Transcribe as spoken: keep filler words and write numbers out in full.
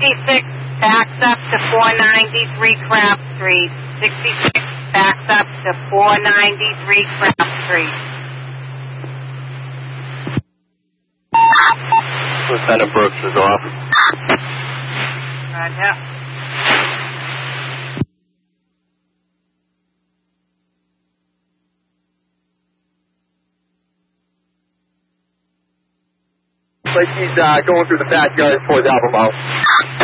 sixty-six backs up to four ninety-three Craft Street. sixty-six backs up to four ninety-three Craft Street. Lieutenant Brooks is off. Roger. Like he's uh, going through the backyard towards Albemarle.